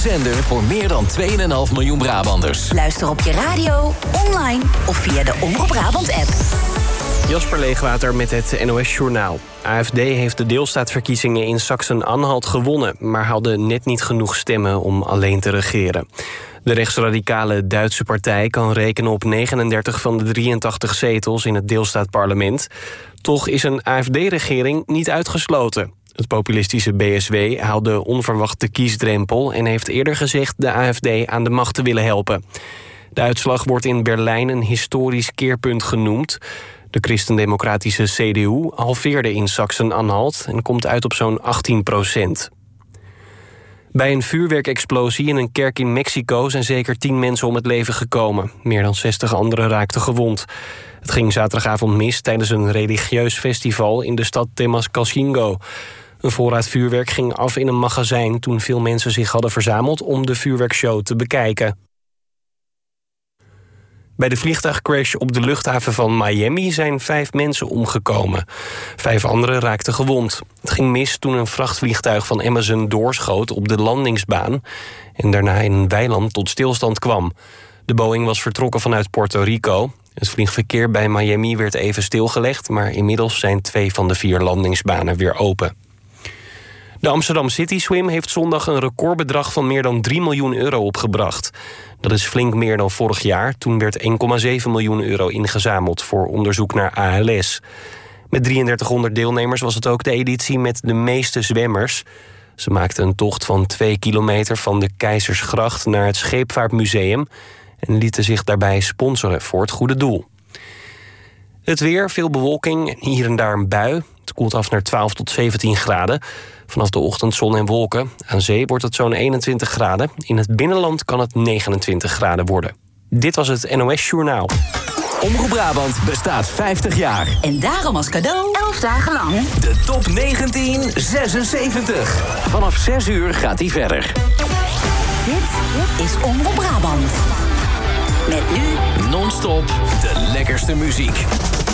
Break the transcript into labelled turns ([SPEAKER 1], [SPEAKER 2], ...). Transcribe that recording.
[SPEAKER 1] zender voor meer dan 2,5 miljoen Brabanders.
[SPEAKER 2] Luister op je radio, online of via de Omroep Brabant-app.
[SPEAKER 3] Jasper Leegwater met het NOS-journaal. AFD heeft de deelstaatverkiezingen in Sachsen-Anhalt gewonnen, maar haalde net niet genoeg stemmen om alleen te regeren. De rechtsradicale Duitse partij kan rekenen op 39 van de 83 zetels in het deelstaatparlement. Toch is een AFD-regering niet uitgesloten. Het populistische BSW haalde onverwacht de kiesdrempel en heeft eerder gezegd de AFD aan de macht te willen helpen. De uitslag wordt in Berlijn een historisch keerpunt genoemd. De christendemocratische CDU halveerde in Sachsen-Anhalt en komt uit op zo'n 18%. Bij een vuurwerkexplosie in een kerk in Mexico zijn zeker 10 mensen om het leven gekomen. Meer dan 60 anderen raakten gewond. Het ging zaterdagavond mis tijdens een religieus festival in de stad Temascalcingo. Een voorraad vuurwerk ging af in een magazijn toen veel mensen zich hadden verzameld om de vuurwerkshow te bekijken. Bij de vliegtuigcrash op de luchthaven van Miami zijn 5 mensen omgekomen. 5 anderen raakten gewond. Het ging mis toen een vrachtvliegtuig van Amazon doorschoot op de landingsbaan en daarna in een weiland tot stilstand kwam. De Boeing was vertrokken vanuit Puerto Rico. Het vliegverkeer bij Miami werd even stilgelegd, maar inmiddels zijn 2 van de 4 landingsbanen weer open. De Amsterdam City Swim heeft zondag een recordbedrag van meer dan 3 miljoen euro opgebracht. Dat is flink meer dan vorig jaar. Toen werd 1,7 miljoen euro ingezameld voor onderzoek naar ALS. Met 3300 deelnemers was het ook de editie met de meeste zwemmers. Ze maakten een tocht van 2 kilometer van de Keizersgracht naar het Scheepvaartmuseum en lieten zich daarbij sponsoren voor het goede doel. Het weer, veel bewolking en hier en daar een bui. Het koelt af naar 12 tot 17 graden. Vanaf de ochtend zon en wolken. Aan zee wordt het zo'n 21 graden. In het binnenland kan het 29 graden worden. Dit was het NOS Journaal.
[SPEAKER 1] Omroep Brabant bestaat 50 jaar.
[SPEAKER 2] En daarom als cadeau 11 dagen lang
[SPEAKER 1] De top 1976. Vanaf 6 uur gaat hij verder.
[SPEAKER 2] Dit is Omroep Brabant. Met nu
[SPEAKER 1] Non-stop de lekkerste muziek.